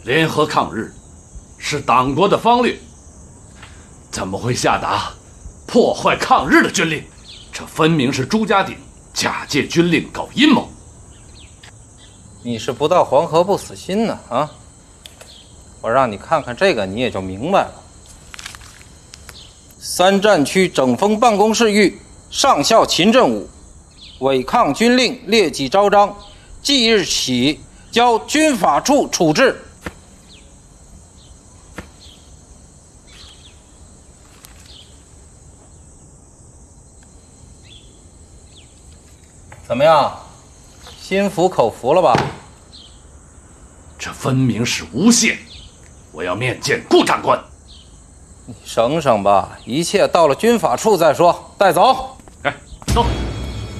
联合抗日是党国的方略，怎么会下达破坏抗日的军令？这分明是朱家鼎假借军令搞阴谋。 你是不到黄河不死心呢啊！我让你看看这个，你也就明白了。三战区整风办公室谕上校秦振武，违抗军令劣迹昭彰，即日起交军法处处置。怎么样？心服口服了吧？ 这分明是诬陷！我要面见顾长官。 你省省吧，一切到了军法处再说。带走。 哎，走。